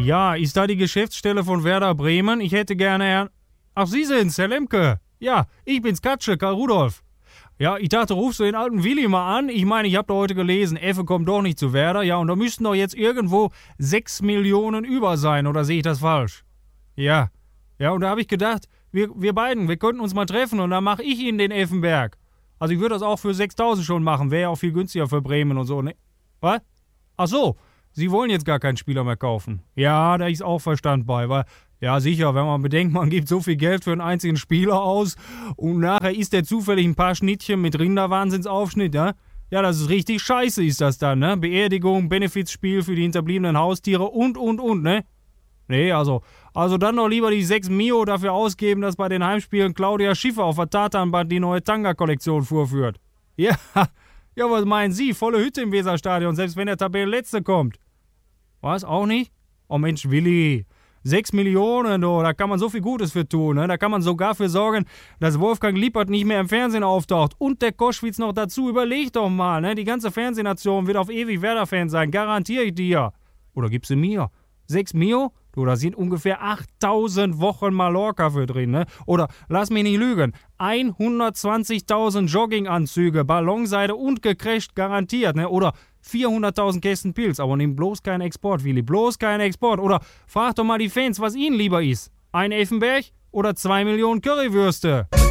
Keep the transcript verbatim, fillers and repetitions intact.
Ja, ist da die Geschäftsstelle von Werder Bremen? Ich hätte gerne Herrn... Ach, Sie sind's, Herr Lemke. Ja, ich bin's, Katsche, Karl Rudolf. Ja, ich dachte, rufst du den alten Willi mal an? Ich meine, ich hab da heute gelesen, Effe kommt doch nicht zu Werder. Ja, und da müssten doch jetzt irgendwo sechs Millionen über sein, oder sehe ich das falsch? Ja, ja, und da habe ich gedacht, wir, wir beiden, wir könnten uns mal treffen und dann mache ich Ihnen den Effenberg. Also ich würde das auch für sechstausend schon machen, wäre ja auch viel günstiger für Bremen und so, ne? Was? Ach so, Sie wollen jetzt gar keinen Spieler mehr kaufen. Ja, da ist auch Verstand bei, weil, ja sicher, wenn man bedenkt, man gibt so viel Geld für einen einzigen Spieler aus und nachher isst der zufällig ein paar Schnittchen mit Rinderwahnsinnsaufschnitt, ja? Ja, das ist richtig scheiße, ist das dann, ne? Beerdigung, Benefizspiel für die hinterbliebenen Haustiere und, und, und, ne? Nee, also, also dann doch lieber die sechs Mio dafür ausgeben, dass bei den Heimspielen Claudia Schiffer auf der Tatanband die neue Tanga-Kollektion vorführt. Ja, ja, was meinen Sie? Volle Hütte im Weserstadion, selbst wenn der Tabellenletzte kommt. Was, auch nicht? Oh Mensch, Willi, sechs Millionen, do, da kann man so viel Gutes für tun, ne? Da kann man sogar für sorgen, dass Wolfgang Lippert nicht mehr im Fernsehen auftaucht und der Koschwitz noch dazu. Überleg doch mal, ne? Die ganze Fernsehnation wird auf ewig Werder-Fan sein, garantiere ich dir. Oder gib sie mir. Sechs Mio? Du, da sind ungefähr achttausend Wochen Mallorca für drin, ne? Oder, lass mich nicht lügen, hundertzwanzigtausend Jogginganzüge, Ballonseide und gecrasht garantiert, ne? Oder vierhunderttausend Kästen Pilz, aber nimm bloß keinen Export, Willi, bloß keinen Export. Oder frag doch mal die Fans, was ihnen lieber ist. Ein Effenberg oder zwei Millionen Currywürste?